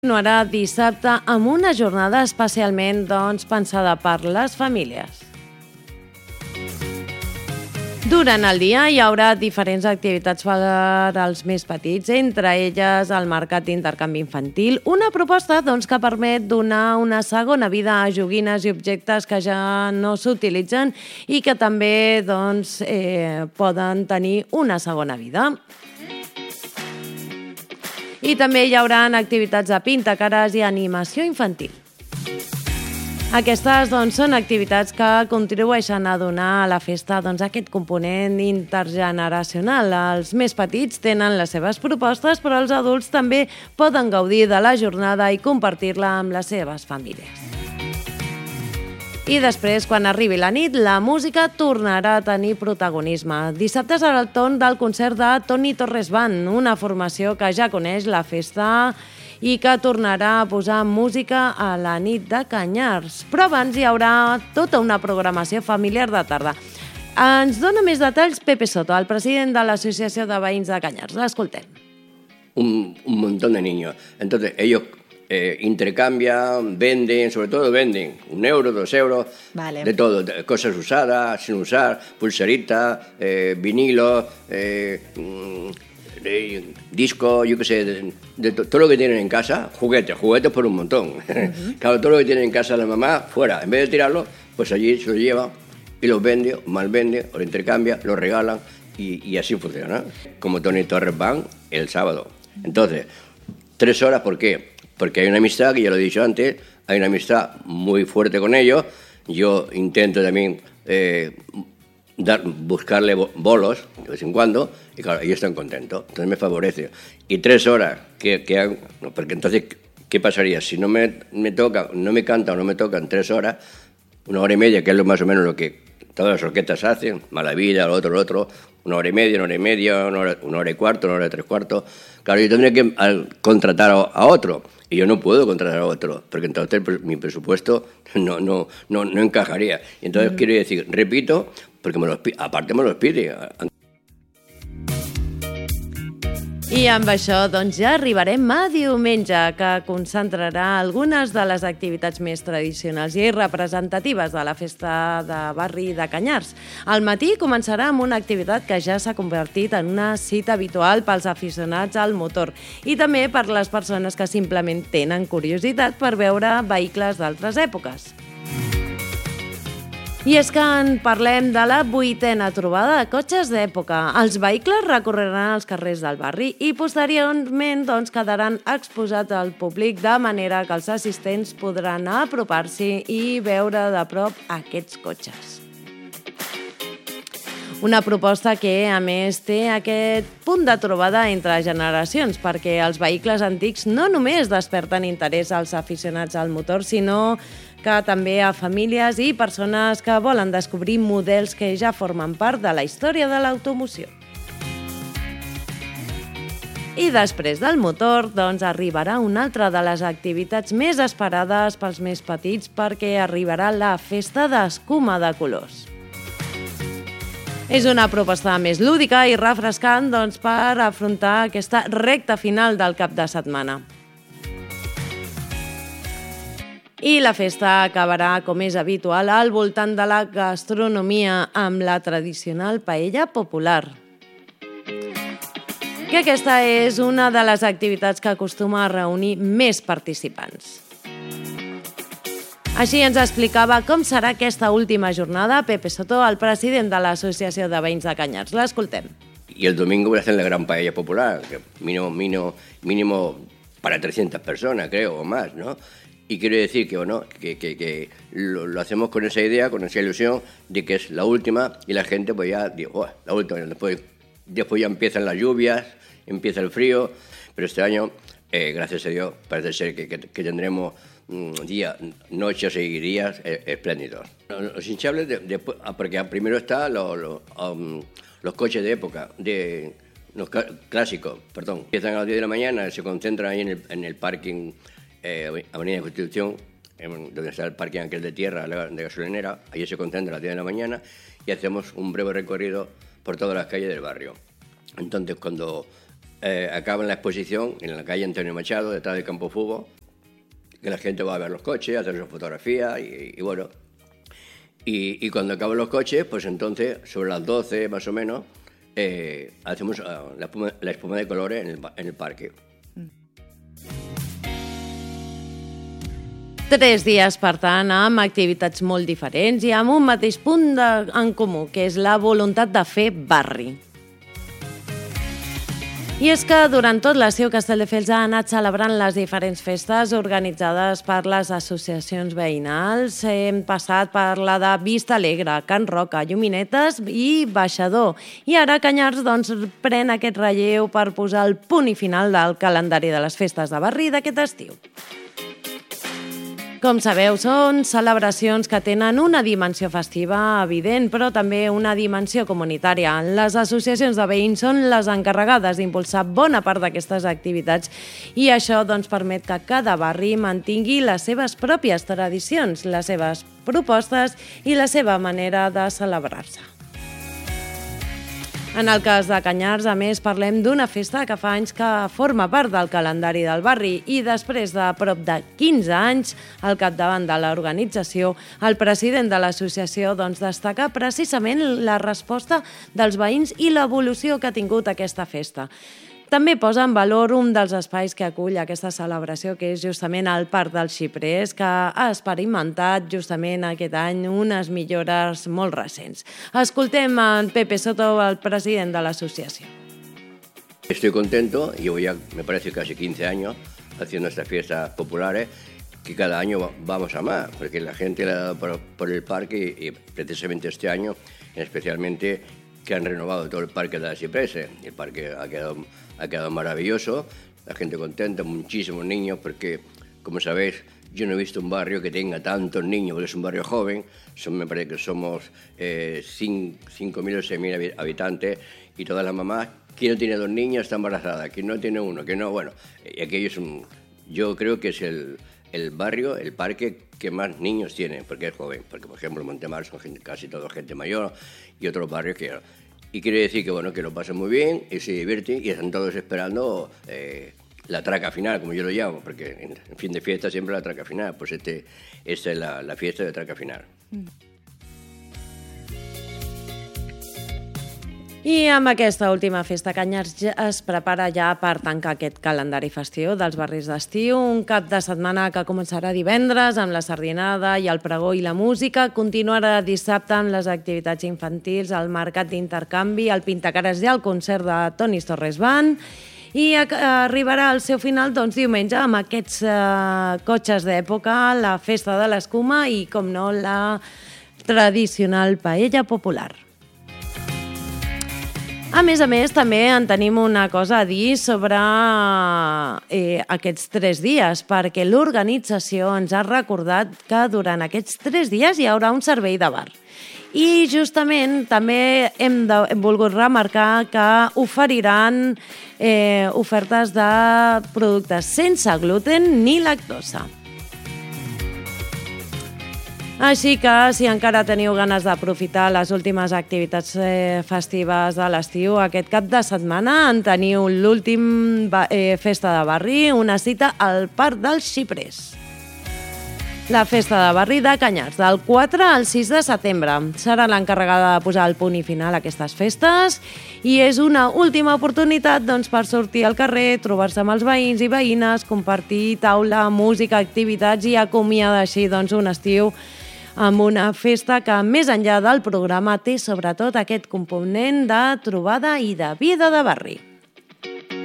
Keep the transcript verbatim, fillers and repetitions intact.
Continuarà dissabte amb una jornada especialment doncs, pensada per les famílies. Durant el dia hi haurà diferents activitats per als més petits, entre elles el mercat d'intercanvi infantil, una proposta doncs, que permet donar una segona vida a joguines i objectes que ja no s'utilitzen i que també doncs, eh, poden tenir una segona vida. I també hi haurà activitats de pintacares i animació infantil. Aquestes doncs, són activitats que contribueixen a donar a la festa doncs, aquest component intergeneracional. Els més petits tenen les seves propostes, però els adults també poden gaudir de la jornada i compartir-la amb les seves famílies. I després, quan arribi la nit, la música tornarà a tenir protagonisme. Dissabte serà el torn del concert de Toni Torres Band, una formació que ja coneix la festa i que tornarà a posar música a la nit de Canyars. Però abans hi haurà tota una programació familiar de tarda. Ens dona més detalls Pepe Soto, el president de l'Associació de Veïns de Canyars. L'escoltem. Un, un montón de niños. Entonces, ellos eh, intercambian, venden, sobre todo venden un euro, dos euros, vale. De todo, de cosas usadas, sin usar, pulseritas, eh, vinilos, eh, de disco, yo qué sé, de, de to, todo lo que tienen en casa, juguetes, juguetes por un montón. Uh-huh. Claro, todo lo que tienen en casa la mamá, fuera, en vez de tirarlo, pues allí se lo lleva y los vende, o mal vende, o lo intercambia, lo regalan y, y así funciona. Como Toni Torres Band el sábado. Entonces, tres horas, ¿por qué? Porque hay una amistad, que ya lo he dicho antes, hay una amistad muy fuerte con ellos. Yo intento también eh, dar, buscarle bolos de vez en cuando, y claro, ellos están contentos, entonces me favorece. Y tres horas, que, que hagan, no, porque entonces, ¿qué pasaría? Si no me, me toca, no me cantan o no me tocan tres horas, una hora y media, que es lo más o menos lo que todas las orquestas hacen, Mala Vida, lo otro, lo otro, una hora y media, una hora y media, una hora, una hora y cuarto, una hora y tres cuartos. Claro, yo tendría que al, contratar a, a otro, y yo no puedo contratar a otro, porque entonces mi presupuesto no, no, no, no encajaría. Y entonces mm. quiero decir, repito, porque me los, aparte me los pide. I amb això doncs, ja arribarem a diumenge, que concentrarà algunes de les activitats més tradicionals i representatives de la festa de barri de Canyars. Al matí començarà amb una activitat que ja s'ha convertit en una cita habitual pels aficionats al motor i també per les persones que simplement tenen curiositat per veure vehicles d'altres èpoques. I és que en parlem de la vuitena trobada de cotxes d'època. Els vehicles recorreran els carrers del barri i posteriorment doncs, quedaran exposats al públic de manera que els assistents podran apropar-s'hi i veure de prop aquests cotxes. Una proposta que, a més, té aquest punt de trobada entre generacions, perquè els vehicles antics no només desperten interès als aficionats al motor, sinó que també a famílies i persones que volen descobrir models que ja formen part de la història de l'automoció. I després del motor, doncs, arribarà una altra de les activitats més esperades pels més petits, perquè arribarà la festa d'escuma de colors. És una proposta més lúdica i refrescant doncs, per afrontar aquesta recta final del cap de setmana. I la festa acabarà, com és habitual, al voltant de la gastronomia amb la tradicional paella popular. Que aquesta és una de les activitats que acostuma a reunir més participants. Així ens explicava com serà aquesta última jornada Pepe Soto, el president de l'Associació de Veïns de Canyars. L'escoltem. Y el domingo voy a hacer la gran paella popular, que mínimo, mínimo, mínimo para trescientas personas, creo, o más, ¿no? Y quiero decir que, bueno, que, que, que lo, lo hacemos con esa idea, con esa ilusión de que es la última y la gente pues ya dice, oh, la última, después, después ya empiezan las lluvias, empieza el frío, pero este año, eh, gracias a Dios, parece ser que, que, que tendremos mm, días, noches y días eh, espléndidos. Los hinchables, de, de, porque primero están los, los, um, los coches de época, de los clásicos, perdón. Empiezan a las diez de la mañana, se concentran ahí en el, en el parking, Eh, Avenida de Constitución, en, donde está el parking aquel de tierra de gasolinera. Allí se concentra a las diez de la mañana y hacemos un breve recorrido por todas las calles del barrio. Entonces, cuando eh, acaban la exposición en la calle Antonio Machado, detrás del campo de fútbol, que la gente va a ver los coches, a hacer sus fotografías y, y bueno. Y, y cuando acaban los coches, pues entonces, sobre las doce más o menos, eh, hacemos uh, la, espuma, la espuma de colores en el, en el parque. Tres dies, per tant, amb activitats molt diferents i amb un mateix punt de, en comú, que és la voluntat de fer barri. I és que durant tot l'estiu Castelldefels ha anat celebrant les diferents festes organitzades per les associacions veïnals. Hem passat per la de Vista Alegre, Can Roca, Lluminetes i Baixador. I ara Canyars doncs, pren aquest relleu per posar el punt i final del calendari de les festes de barri d'aquest estiu. Com sabeu, són celebracions que tenen una dimensió festiva evident, però també una dimensió comunitària. Les associacions de veïns són les encarregades d'impulsar bona part d'aquestes activitats i això doncs, permet que cada barri mantingui les seves pròpies tradicions, les seves propostes i la seva manera de celebrar-se. En el cas de Canyars, a més, parlem d'una festa que fa anys que forma part del calendari del barri i després de prop de quinze anys al capdavant de l'organització, el president de l'associació doncs, destaca precisament la resposta dels veïns i l'evolució que ha tingut aquesta festa. També posa en valor un dels espais que acull aquesta celebració, que és justament el Parc dels Xiprers, que ha experimentat justament aquest any unes millores molt recents. Escoltem a Pepe Soto, el president de l'associació. Estoy contento, llevo ya, me parece, casi quince años haciendo estas fiestas populares, que cada año vamos a más, porque la gente la da por, por el parque y precisamente este año, especialmente, que han renovado todo el parque de las Cipreses. El parque ha quedado, ha quedado maravilloso, la gente contenta, muchísimos niños, porque, como sabéis, yo no he visto un barrio que tenga tantos niños, porque es un barrio joven, son, me parece que somos eh, cinco mil o seis mil habitantes, y todas las mamás, ¿quién no tiene dos niños está embarazada? ¿Quién no tiene uno? ¿Quién no? Bueno, y aquello es un, yo creo que es el, el barrio, el parque que más niños tiene, porque es joven, porque por ejemplo Montemar son gente, casi toda gente mayor y otros barrios que... Y quiere decir que bueno, que lo pasan muy bien y se divierten y están todos esperando eh, la traca final, como yo lo llamo, porque en, en fin de fiesta siempre la traca final, pues este, esta es la, la fiesta de traca final. Mm. I amb aquesta última festa, Canyars ja es prepara ja per tancar aquest calendari festiu dels barris d'estiu. Un cap de setmana que començarà divendres amb la sardinada i el pregó i la música. Continuarà dissabte amb les activitats infantils, el mercat d'intercanvi, el pintacares i el concert de Toni Torres Band. I arribarà al seu final doncs, diumenge amb aquests eh, cotxes d'època, la festa de l'escuma i, com no, la tradicional paella popular. A més a més, també en tenim una cosa a dir sobre eh, aquests tres dies, perquè l'organització ens ha recordat que durant aquests tres dies hi haurà un servei de bar. I justament també hem, de, hem volgut remarcar que oferiran eh, ofertes de productes sense gluten ni lactosa. Així que, si encara teniu ganes d'aprofitar les últimes activitats eh, festives de l'estiu, aquest cap de setmana en teniu l'últim eh, festa de barri, una cita al Parc dels Xiprers. La festa de barri de Canyars, del quatre al sis de setembre. Serà l'encarregada de posar el punt i final a aquestes festes i és una última oportunitat doncs, per sortir al carrer, trobar-se amb els veïns i veïnes, compartir taula, música, activitats i acomiadar així doncs, un estiu amb una festa que, més enllà del programa, té sobretot aquest component de trobada i de vida de barri.